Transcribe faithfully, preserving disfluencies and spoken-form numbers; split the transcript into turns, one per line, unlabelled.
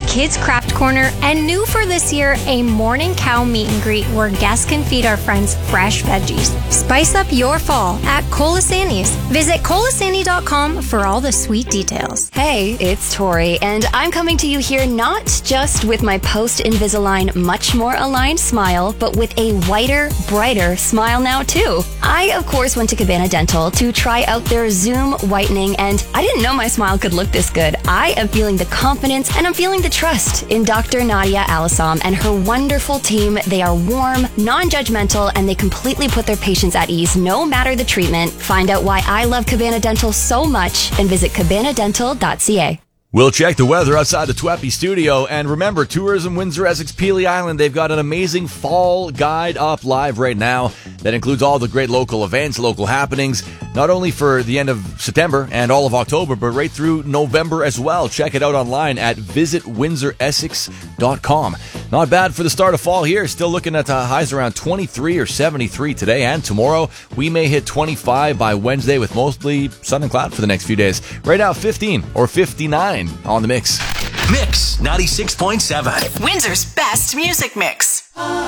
Kids Craft Corner, and new for this year, a morning cow meet and greet where guests can feed our friends fresh veggies. Spice up your fall at Colasanni's. Visit colasanni dot com for all the sweet details.
Hey, it's Tori, and I'm coming to you here not just with my post-Invisalign much more aligned smile, but with a whiter, brighter smile now too. I, of course, went to Cabana Dental to try out their Zoom whitening, and I didn't know my smile could look this good. I am feeling the confidence and I'm feeling the trust in Doctor Nadia Alisam and her wonderful team. They are warm, non-judgmental, and they completely put their patients at ease no matter the treatment. Find out why I love Cabana Dental so much and visit cabana dental dot c a.
We'll check the weather outside the Tweppy studio. And remember, Tourism Windsor Essex Pelee Island, they've got an amazing fall guide up live right now that includes all the great local events, local happenings, not only for the end of September and all of October, but right through November as well. Check it out online at visit windsor essex dot com. Not bad for the start of fall here. Still looking at uh, highs around twenty-three or seventy-three today and tomorrow. We may hit twenty-five by Wednesday with mostly sun and cloud for the next few days. Right now, fifteen or fifty-nine on the Mix.
Mix ninety-six point seven.
Windsor's best music mix.